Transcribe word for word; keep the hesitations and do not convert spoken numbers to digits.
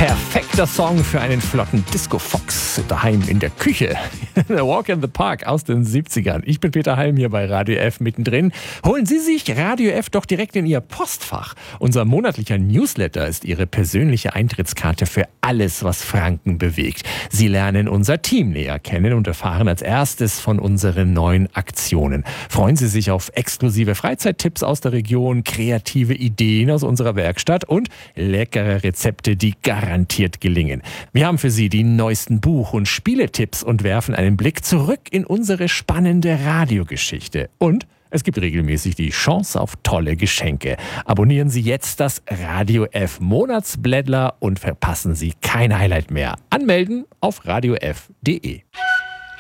Perfekter Song für einen flotten Disco-Fox daheim in der Küche. Walk in the Park aus den siebzigern. Ich bin Peter Heim hier bei Radio F mittendrin. Holen Sie sich Radio F doch direkt in Ihr Postfach. Unser monatlicher Newsletter ist Ihre persönliche Eintrittskarte für alles, was Franken bewegt. Sie lernen unser Team näher kennen und erfahren als erstes von unseren neuen Aktionen. Freuen Sie sich auf exklusive Freizeittipps aus der Region, kreative Ideen aus unserer Werkstatt und leckere Rezepte, die garantiert gelingen. Wir haben für Sie die neuesten Buch- und Spieletipps und werfen einen Blick zurück in unsere spannende Radiogeschichte. Und es gibt regelmäßig die Chance auf tolle Geschenke. Abonnieren Sie jetzt das Radio F Monatsblättler und verpassen Sie kein Highlight mehr. Anmelden auf radio f punkt de.